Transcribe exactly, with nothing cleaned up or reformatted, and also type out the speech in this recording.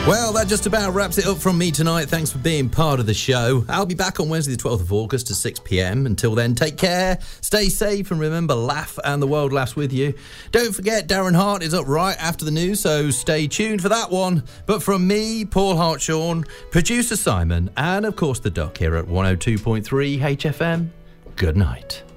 Well, that just about wraps it up from me tonight. Thanks for being part of the show. I'll be back on Wednesday the twelfth of August at six p.m. Until then, take care, stay safe, and remember, laugh and the world laughs with you. Don't forget, Darren Hart is up right after the news, so stay tuned for that one. But from me, Paul Hartshawn, producer Simon, and of course the Duck here at one oh two point three H F M, good night.